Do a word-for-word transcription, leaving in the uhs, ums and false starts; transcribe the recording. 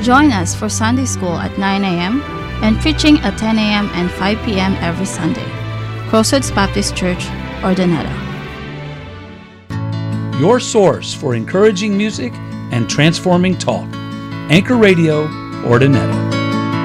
Join us for Sunday School at nine a.m. and preaching at ten a.m. and five p.m. every Sunday. Crossroads Baptist Church, Ordineta. Your source for encouraging music and transforming talk. Anchor Radio, Ordineta.